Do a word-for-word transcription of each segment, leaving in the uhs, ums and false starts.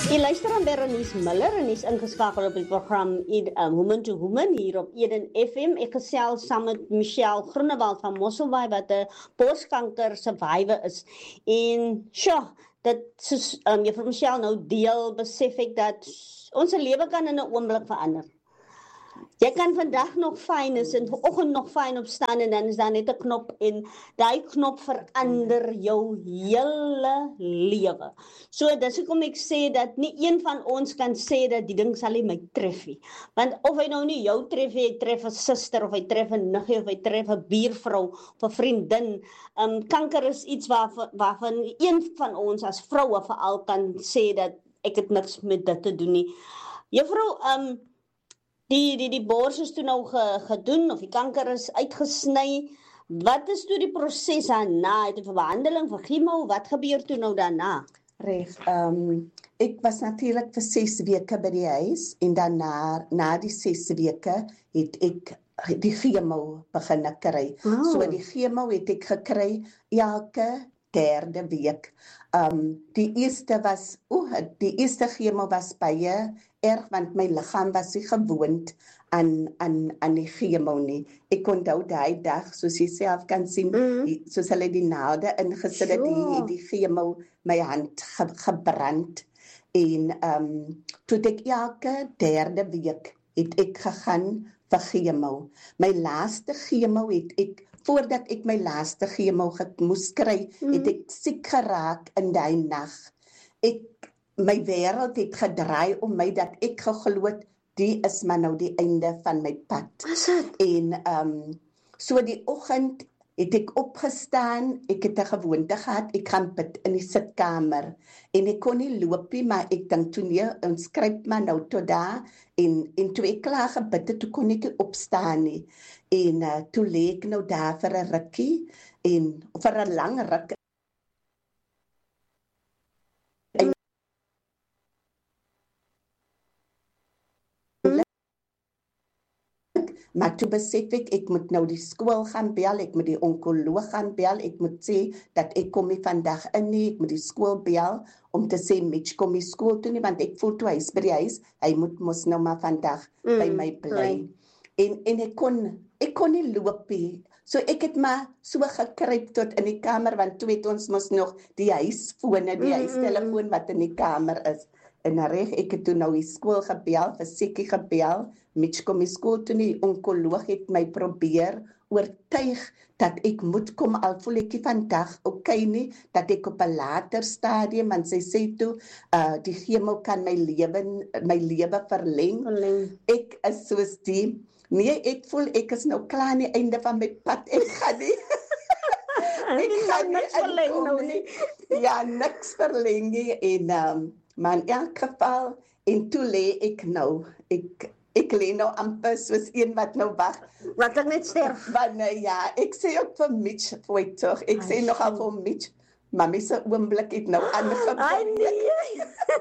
Je luister aan Berenice Miller en is ingeskakel op die program um, Woman to Woman hier op Eden F M. Ek gesels saam met Michelle Groenewald van Mosselbaai wat 'n borskanker survivor is. En sjoe, dat soos um, juffrou Michelle nou deel, besef ek dat ons lewe kan in 'n oomblik verander. Jy kan vandag nog fyn is en vanoggend nog fyn opstaan en dan is daar net 'n knop en daai knop verander jou hele lewe. So dis hoekom ek sê dat nie een van ons kan sê dat die ding sal nie my tref nie. Want of hy nou nie jou tref, hy tref 'n suster of hy tref 'n niggie of hy tref 'n buurvrou of 'n vriendin. Um, kanker is iets waarvan, waarvan een van ons as vroue veral kan sê dat ek het niks met dit te doen nie. Juffrou, um, Die, die, die bors is toe nou ge, gedoen, of die kanker is uitgesny. Wat is toe die proses daarna? Het 'n behandeling vir chemo? Wat gebeur toe nou daarna? Reg, um, ek was natuurlik vir ses weke by die huis, en daarna, na die ses weke, het ek die chemo begin kry. Oh. So die chemo het ek gekry elke derde week. Um, die eerste was, oeh, die eerste chemo was baie erg, want my liggaam was nie gewoond aan, aan, aan die chemo nie. Ek onthou daai dag, soos jy self kan sien, mm. die, soos hulle die naalde ingesit het, die, die chemo my hand ge, gebrand. En um, toe ek elke derde week het ek gegaan vir chemo. My laaste chemo het ek, voordat ek my laaste chemo moes kry, mm. het ek siek geraak in die nag. Ek, my wêreld het gedraai om my dat ek geglo het, die is maar nou die einde van my pad. Is dit? En um, so die oggend het ek opgestaan, ek het 'n gewoonte gehad, ek gaan bid in die sitkamer. En ek kon nie loop nie, maar ek dink toe nee, ons skryp maar nou tot daar. En, en toe ek klaar gebid het, toe kon ek nie opstaan nie. En uh, toe lê ek nou daar vir 'n rukkie, en vir 'n lang ruk. Maar toe besef ek, ek moet nou die skool gaan bel, ek moet die onkoloog gaan bel, ek moet sê dat ek kom nie vandag in nie, ek moet die skool bel, om te sê, Mitch kom nie skool toe nie, want ek voel toe hy is by die huis, hy moet mos nou maar vandag mm, by my bly. En, en ek kon, ek kon nie loop nie, so ek het maar so gekruip tot in die kamer, want toe het ons mos nog die huisfone, die mm, huistelefoon wat in die kamer is. En reg, ek het toe nou die skool gebel, vir Sekkie gebel, Mitch kom die skool toe nie, die onkoloog het my probeer oortuig dat ek moet kom, al voel ek nie vandag oké okay nie, dat ek op 'n later stadium, want sy sê toe, uh, die chemo kan my lewe, my lewe verleng. verleng. Ek is soos die, nee, ek voel ek is nou klaar aan die einde van my pad, ek gaan nie. ek gaan niks verleng nou nie. Ja, niks verleng nie, en um, maar in elk geval, en toe lê ek nou, ek, ek lê nou amper soos een wat nou wag. Wat ek net sterf. Wanneer, ja, ek sê ook vir Mitch, voel toch, ek Ay, sê nogal vir Mitch, mami se oomblik het nou aangebring. Ai nee.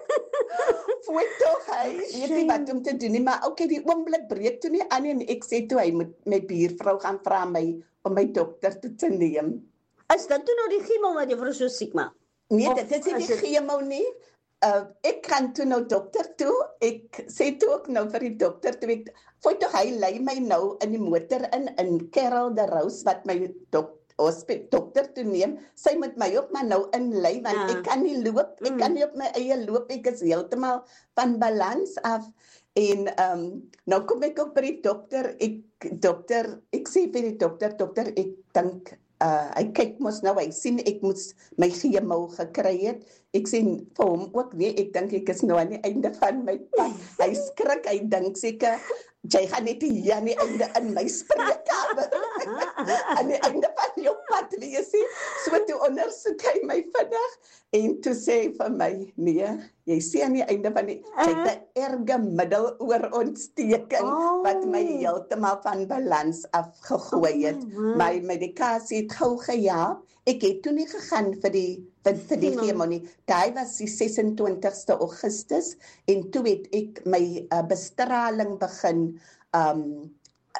Voel toch, hy, weet nie wat om te doen nie, maar okay, die oomblik breek toe nie aan, en ek sê toe, hy moet my buurvrou gaan vra my, om my dokter toe te neem. Is dit toe nou die chemo wat jy vir so siek maak? Nee, dit is nie die chemo nie. Uh, ek gaan toe nou dokter toe, ek sê toe ook nou vir die dokter toe, ek, voel toch hy lei my nou in die motor in, in Carol de Roos, wat my dok, hospit, dokter toe neem, sy moet my ook maar nou inlei, want ja. ek kan nie loop, ek mm. kan nie op my eie loop, ek is heeltemal van balans af, en um, nou kom ek ook by die dokter, ek, dokter, ek sê vir die dokter, dokter, ek dink, Uh, hy kyk mos nou, hy sien ek moes my chemo gekry het, ek sê vir hom ook, nee, ek dink ek is nou aan die einde van my pad, hy skrik, hy dink seker, jy gaan net hier aan die einde in my spreekkamer, aan die einde van jou pad wees, so toe ondersoek hy my vandag, en toe sê hy vir my, nee, jy sê aan die einde van die, hy het 'n erge middeloorontsteking, oh. wat my heeltemal van balans afgegooi het, oh, my medikasie het gou gehelp, ek het toe nie gegaan vir die, vir, vir die chemo nie, daai was die ses en twintigste Augustus, en toe het ek my uh, bestraling begin, um,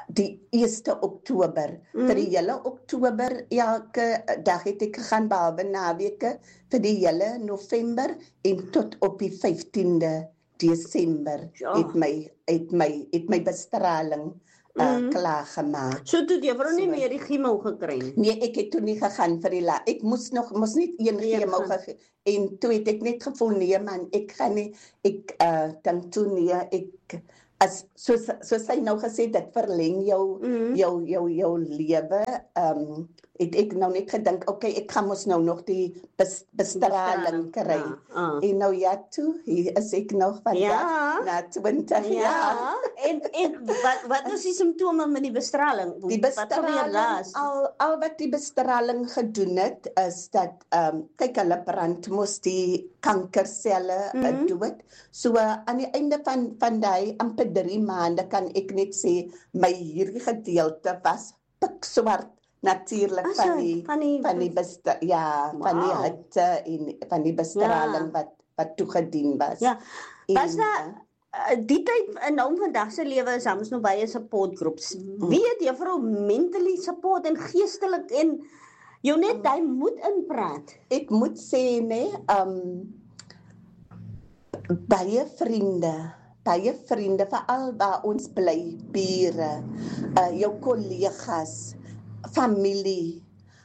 die eerste Oktober. Mm. Vir die hele Oktober, elke dag het ek gegaan, behalwe naweke, vir die hele November, en tot op die vyftiende Desember Ja. het my, het my, het my bestraling uh, Mm. klaargemaak. So toe jy vrou nie So. meer die chemo gekry nie. Nee, ek het toe nie gegaan vir die la. Ek moes nog mos net een Nee, chemo gaan. gegee. En toe het ek net gevoel nee man, ek gaan nie ek uh dan toe nee, ek as soos soos sy nou gesê dit verleng jou Mm. jou jou jou lewe. Um het ek nou net gedink, okay, ek gaan mos nou nog die bes, bestraling kry. Ja, ah. En nou ja toe, hier is ek nog vandag Ja. na twintig Ja, jaar. en, en wat, wat is die simptome met die bestraling? Die Wat gebeur bestraling, daar? al, al wat die bestraling gedoen het, is dat, um, kyk hulle brand mos die kankerselle mm Mhm. -hmm. dood. So uh, aan die einde van, van die amper drie maande kan ek net sê, my hierdie gedeelte was pikswart natuurlik Ag, so, van die, van die- van die, bestra ja, van die Wauw. hitte en van die bestraling Ja. wat, wat toegedien was. Ja, was En, daar uh, die tyd in nou vandag se lewe is ons nou baie supportgroeps. Wie het juffrou mentally support en geestelik en jou net daai moed inpraat? Ek moet sê nee, um baie vriende, baie vriende veral waar ons bly, bure, uh, jou kollegas, familie.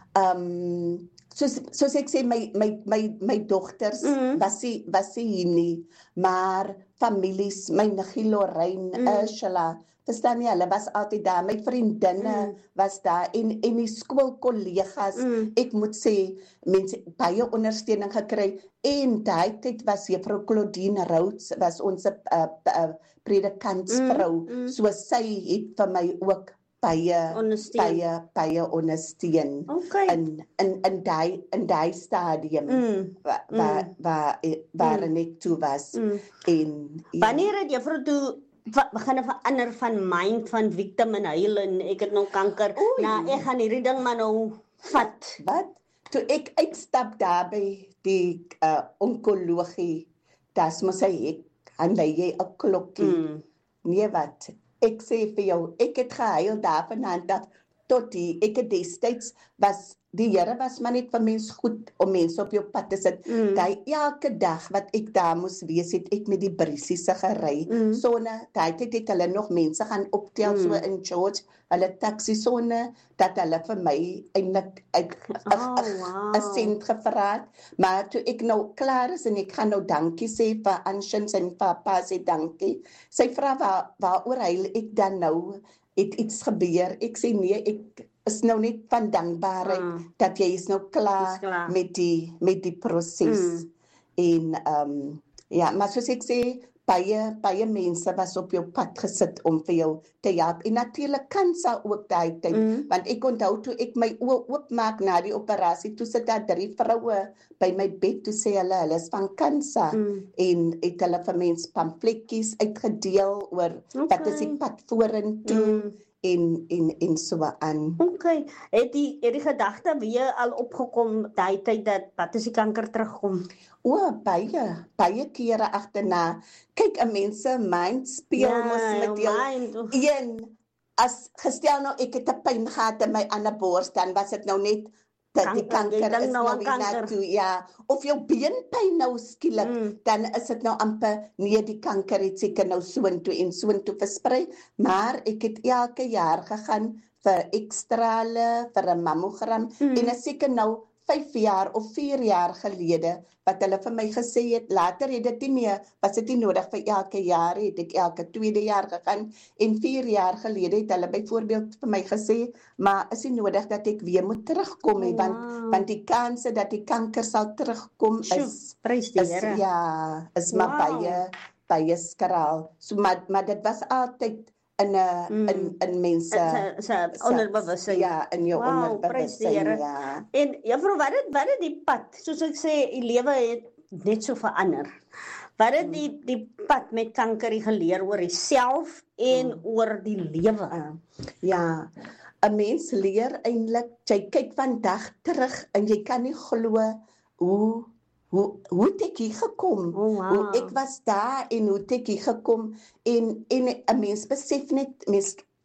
Um soos soos ek sê my my my my dogters Mhm. was nie was nie hier nie, maar families, my niggie Lorraine, Mhm. Ursula, verstaan jy, hulle was altyd daar, my vriendinne Mhm. was daar en en die skoolkollegas. Mhm. Ek moet sê mense baie ondersteuning gekry en daai tyd was juffrou Claudine Rhodes was ons uh, uh, predikantsvrou. Mm, mm. So sy het vir my ook baie Ondersteun. baie baie ondersteun Okay. in in in daai in daai stadium Mm. waar waar waar waarin ek toe was Mm. en ja. Wanneer het juffrou toe wa- begin verander van mind van victim en huil en ek het nou kanker. Oei. Nou ek gaan hierdie ding maar nou vat. Wat? Toe ek uitstap daar by die uh, onkologie, das mos hy ek en jy 'n klokkie. Mm. Nee wat, ek sê vir jou, ek het gehuil daar vanaand af tot die, ek het destyds was, die Here was maar net vir mens goed om mense op jou pad te sit. Mm. Daai elke dag wat ek daar moes wees, het ek met die briesies gery. Mm. Sonne, daai tyd het hulle nog mense gaan optel Mm. so in George, hulle taxi sonne, dat hulle vir my eintlik uit Oh, wow. 'n sent gevra het. Maar toe ek nou klaar is en ek gaan nou dankie sê vir Anshins en papa sê dankie. Sy vra waar waaroor huil ek dan nou? Het iets gebeur? Ek sê nee, ek is nou net van dankbaarheid Mm. dat jy is nou klaar, Is klaar. met die met die proses. Mm. En ehm um, ja, maar soos ek sê, baie baie mense was op jou pad gesit om vir jou te help. En natuurlik kansa ook daai tyd, Mm. want ek onthou toe ek my oë oopmaak na die operasie, toe sit daar drie vroue by my bed, toe sê hulle hulle is van kansa. Mm. En het hulle vir mense pamfletjies uitgedeel oor wat is die Okay. pad vorentoe Mm. en en en so aan. Okay, het die het die gedagte weer al opgekom daai tyd dat wat as die kanker terugkom? O, baie, baie kere agterna. Kyk, 'n mens se mind speel mos met jou. mind. of- Een, as gestel nou ek het 'n pyn gehad in my ander bors, dan was dit nou net dat die Kanker, jy kanker dink is nou nou aan weer kanker. toe, ja. Of jou beenpyn nou skielik, Mm. dan is dit nou amper nee, die kanker het seker nou soontoe en soontoe versprei, maar ek het elke jaar gegaan vir ekstrale, vir 'n mammogram Mm. en is seker nou vyf jaar of vier jaar gelede wat hulle vir my gesê het, later het dit nie meer, was dit nie nodig vir elke jaar, het ek elke tweede jaar gegaan en vier jaar gelede het hulle byvoorbeeld vir my gesê, maar is nie nodig dat ek weer moet terugkom nie, want Wow. want die kanse dat die kanker sal terugkom Sjoe, is prys die is Here. ja, is maar Wow. baie baie skraal. So maar maar dit was altyd in 'n Mm. in in mense Dit is onderbewussyn. ja, in jou Wow, prys die onderbewussyn, Here. ja. En juffrou, wat het wat het die pad, soos ek sê, die lewe het net so verander. Wat het die die pad met kanker geleer oor jouself en Mm. oor die lewe? Ja, 'n mens leer eintlik, jy kyk vandag terug en jy kan nie glo hoe hoe hoe het ek hier gekom? Oh, wow. Hoe ek was daar en hoe het ek hier gekom en en 'n mens besef net mens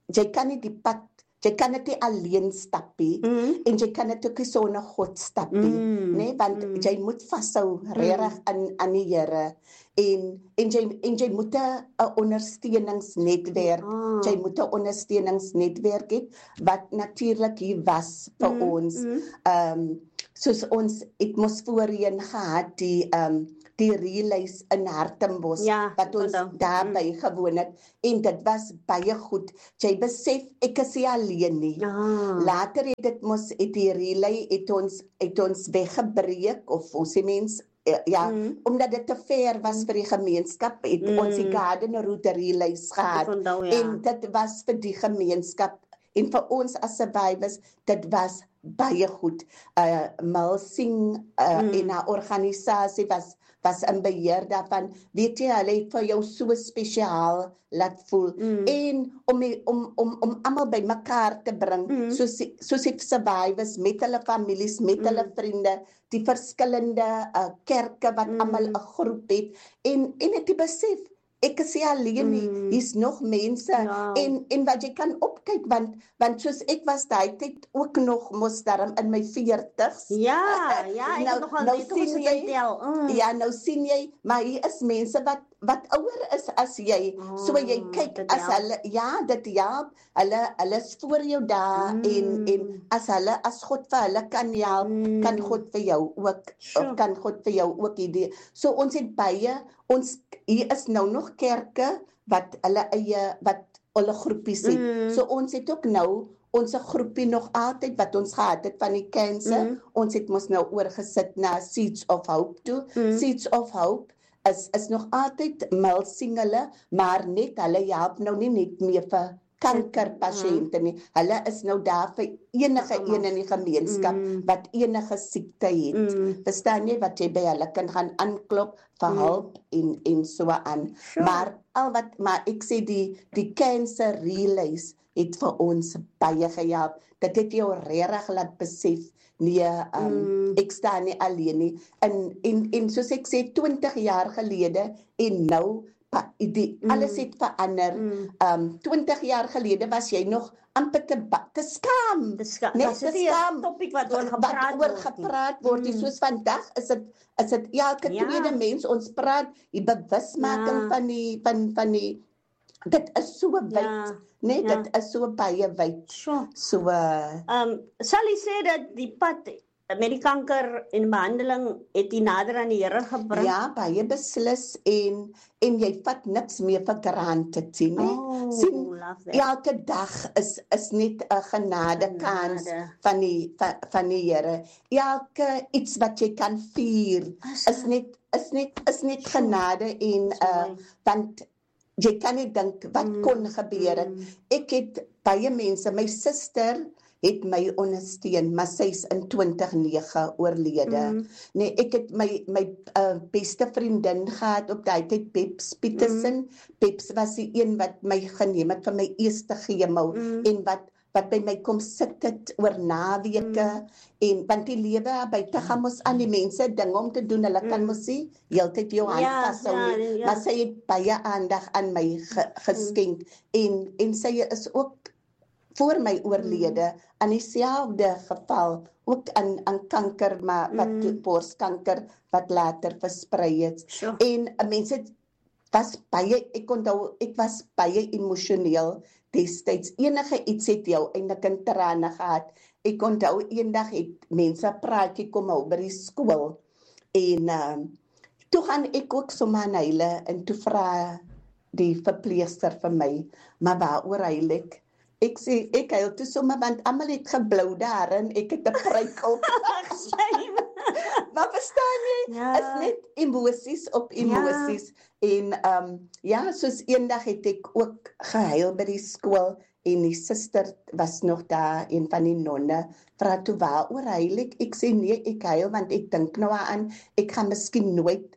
jy kan nie die pad, jy kan dit nie alleen stap nie, Mm. en jy kan dit ook nie sonder God stap nie, Mm. nee, want Mm. jy moet vashou regtig aan aan die Here, en en jy en jy moet 'n 'n ondersteuningsnetwerk, Ah. jy moet 'n ondersteuningsnetwerk hê wat natuurlik hier was vir Mm, ons. mm. Ehm um, soos ons het mos voorheen gehad die ehm um, die relays in Hartenbos Ja, wat ons onthou. daarby gewoon het, en dit was baie goed. Jy besef ek is nie alleen nie. Ah. Later het dit mos het die relay het ons het ons weggebreek, of ons die mens eh, ja, Mm. omdat dit te ver was vir die gemeenskap, het Mm. ons die Garden Route relays gehad. Ek onthou, ja. En dit was vir die gemeenskap en vir ons as survivors, dit was baie goed. Uh Malsing uh, Mm. en 'n organisasie was was in beheer daarvan. Weet jy, hulle het vir jou so spesiaal laat voel. Mm. En om die- om om om almal bymekaar te bring, Mm. soos die- soos die survivors met hulle families, met Mm. hulle vriende, die verskillende uh, kerke wat Mm. almal 'n groep het, en en het die besef ek is nie alleen nie, Mm. hier's nog mense, Ja. en en wat jy kan opkyk, want want soos ek was daai tyd ook nog mos daarom in my veertigs. Ja, ja, ek Nou- het nogal nou net om sien dit jy- tel. Mm. Ja, nou sien jy, maar hier is mense wat wat ouer is as jy. So jy Oh, kyk dit as help. hulle ja, dit help. Hulle hulle is voor jou daar, Mm. en en as hulle as God vir hulle kan help, Mm. kan God vir jou ook Sure. of kan God vir jou ook hierdie. So ons het baie ons hier is nou nog kerke wat hulle eie wat hulle groepies het. Mm. So ons het ook nou ons groepie nog altyd wat ons gehad het van die cancer. Mm. Ons het mos nou oorgesit na Seeds of Hope toe. Mm. Seeds of Hope is is nog altyd Malsing hulle, maar net hulle help nou nie net meer vir kankerpasiënte nie. Hulle is nou daar vir enige Almal. een in die gemeenskap Mm. wat enige siekte het. Mm. Verstaan jy wat jy by hulle kan gaan aanklop vir Mm. hulp en en so aan. Sure. Maar al wat maar ek sê die die cancer relays het vir ons baie gehelp. Dit het jou regtig laat besef nee, um, Mm. ek staan nie alleen nie. En en en soos ek sê twintig jaar gelede en nou pa, die Mm. alles het verander. Mm. Um twintig jaar gelede was jy nog amper te ba- te skaam. Dis ga- Net was dit te nie 'n skaam. topik wat oor wat gepraat oor word nie? gepraat word. nie. Mm. Soos vandag is dit is dit elke Ja. tweede mens ons praat die bewusmaking Ja. van die van van die dit is so wyd, Ja. nee, Ja. dit is so baie wyd. Sure. So uh, Ehm um, sal jy sê dat die pad met die kanker en behandeling het jy nader aan die Here gebring? ja, baie beslis en en jy vat niks meer vir granted sien, nee. Oh, sien love that. elke dag is is net 'n genade kans Genade. van die van, van die Here. Elke iets wat jy kan vier As- is net is net is net Sure. genade en Dis uh mooi. want jy kan nie dink wat Mm, kon gebeur het. mm. Ek het baie mense, my suster het my ondersteun, maar sy's in twintig nege oorlede. Mm. Nee, ek het my my uh, beste vriendin gehad op daai tyd, Peps Petersen. Peps was die een wat my geneem het vir my eerste chemo Mm. en wat wat by my kom sit het oor naweke Mm. en want die lewe buite gaan mos aan die mense dinge om te doen. Hulle kan Mm. mos nie heeltyd jou hand Ja, vashou ja, nie. ja. Maar sy het baie aandag aan my ge, geskenk en en sy is ook voor my oorlede aan dieselfde geval, ook aan aan kanker, maar wat Mm. toe borskanker wat later versprei het. Sure. En 'n mens het was baie ek onthou ek was baie emosioneel destyds. Enige iets het jou eintlik in trane gehad. Ek onthou eendag het mense 'n praatjie kom hou by die skool en uh, toe gaan ek ook sommer aan hulle en toe vra die verpleegster vir my, maar waaroor huil ek? Ek sê ek huil toe sommer want almal het geblou daar en ek het 'n pruik op. Shame. Maar verstaan jy? Ja. Is net emosies op emosies. En ehm um, ja, soos eendag het ek ook gehuil by die skool en die suster was nog daar, een van die nonne, vra toe waaroor huil ek? Ek sê nee, ek huil want ek dink nou aan ek gaan miskien nooit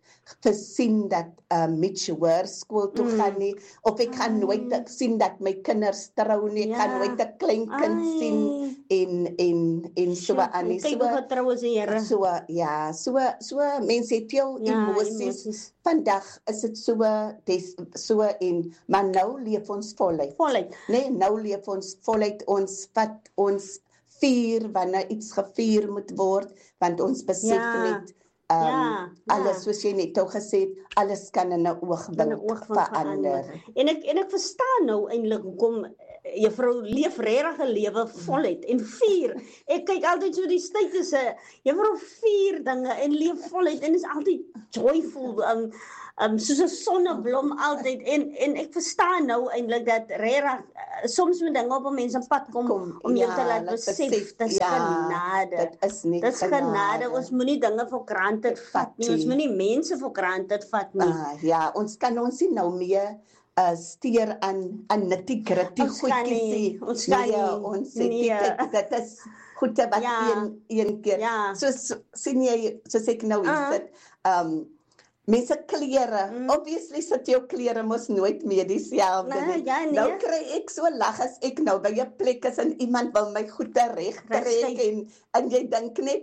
te sien dat uh, Mitch hoërskool toe mm. gaan nie, of ek gaan nooit te, sien dat my kinders trou nie, ek ja. gaan nooit 'n kleinkind Ai. sien en en en so aan nie. Kyk hoe getrou is die Here. So ja, so so mense het veel ja, emosies. emosies. Vandag is dit so des, so en maar nou leef ons voluit. Voluit. Nee, nou leef ons voluit, ons vat ons vier wanneer iets gevier moet word, want ons besef ja. net Um, ja, alles ja. soos jy net ou gesê het, alles kan in 'n oogwink verander. verander. En ek en ek verstaan nou eintlik hoekom juffrou leef regtig 'n lewe voluit en vier. Ek kyk altyd so die statuse, juffrou vier dinge en leef voluit en is altyd joyful, um, um soos 'n sonneblom altyd en en ek verstaan nou eintlik dat regtig uh, soms moet dinge op 'n mens se pad kom, kom om jou ja, te laat besef dis ja, genade. Dit is nie dis genade. genade. Ons moenie dinge vir granted vat nie. Ons moenie mense vir granted vat nie. Uh, ja, ons kan ons nie nou meer uh, steur aan aan nitty-gritty goedjies. Ons kan nie. Nee, ons sê nee. dit, dit is goed wat ja. een een keer. Ja. So sien jy, soos ek nou uh. is dit um mense klere, mm. obviously sit jou klere mos nooit meer dieselfde nee, nie. Ja, nee. Nou kry ek so lag as ek nou by 'n plek is en iemand wil my goede reg trek en en jy dink net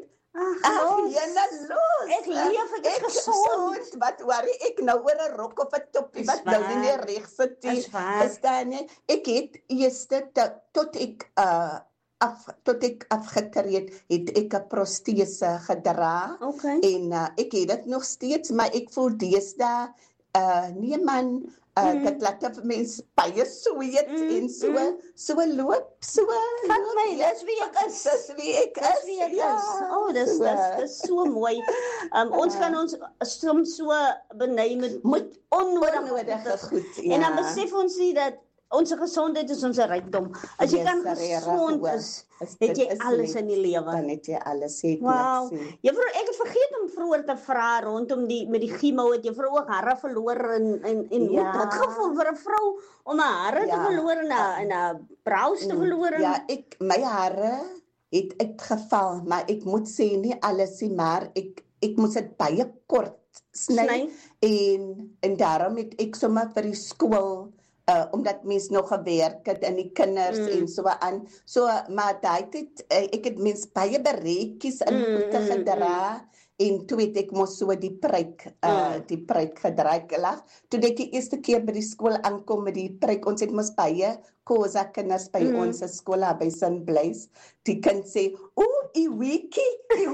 ag, jy's los. Ek leef ek, ek is gesond. Wat worry ek nou oor 'n rok of 'n toppie wat nou nie meer reg sit nie. Verstaan jy? Ek het eers tot ek uh af tot ek afgetree het, het ek 'n protese gedra okay. en uh, ek het dit nog steeds, maar ek voel deesdae uh nee man, uh, mm. dit laat vir mense baie sweet mm. en so mm. so loop, so vat my, dis wie ek is, dis wie ek is, wie ek ja. is. Oh, dis dis dis so mooi. Um, ons kan ons soms so benei met met onnodige goed. Ja. En dan besef ons nie dat ons gesondheid is ons rykdom. As jy yes, kan gesond is, het jy alles net, in die lewe. Dan het jy alles, het wow. Juffrou, ek het vergeet om vroeër te vra rondom die met die chemo, het juffrou ook hare verloor en en en ja. hoe dit gevoel vir 'n vrou om haar hare ja. te verloor en 'n en 'n brows te verloor? Ja, ek my hare het uitgeval, maar ek moet sê nie alles nie, maar ek ek moes dit baie kort sny, sny. en en daarom het ek sommer vir die skool Uh, omdat mens nog gewerk het en die kinders mm. en so aan. So, maar daai het, uh, ek het mens baie bereetjies in goede mm, gedra mm. en toe het ek mos so die pruik, uh, mm. die pruik gedra lag. Toe ek die eerste keer by die skool aankom met die pruik, ons het mos baie kosa kinders by mm. ons skool by Saint Blaise. Die kind sê, "Ooh, Iwiki,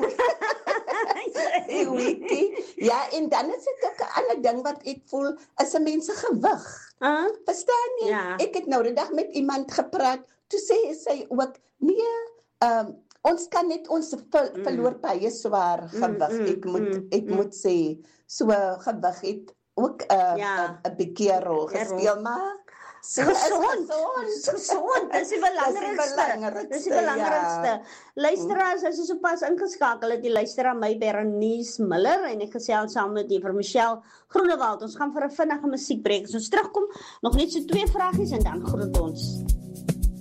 Iwiki." Ja, en dan is dit ook 'n ander ding wat ek voel, is 'n mens se gewig. Uh, Verstaan jy? Ja. Ek het nou die dag met iemand gepraat, toe sê sy ook, nee, um, ons kan net ons ver, mm. verloor baie swaar gewig. Mm, mm, ek moet mm, ek mm. moet sê, so gewig het ook 'n uh, ja. 'n bietjie rol gespeel, maar so gesond, gesond, dis die belangrikste. Dis die belangrikste. Ja. Luisteraars, as jy sopas ingeskakel het, die luister aan my Berenice Miller en ek gesels saam met juffrou Michelle Groenewald. Ons gaan vir 'n vinnige musiekbreek. As ons terugkom, nog net so twee vragies en dan groet ons.